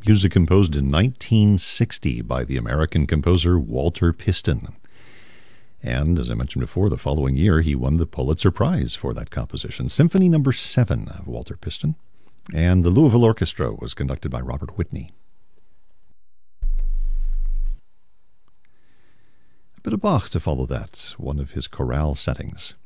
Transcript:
Music composed in 1960 by the American composer Walter Piston. And, as I mentioned before, the following year he won the Pulitzer Prize for that composition. Symphony No. 7 of Walter Piston. And the Louisville Orchestra was conducted by Robert Whitney. A bit of Bach to follow that, one of his chorale settings.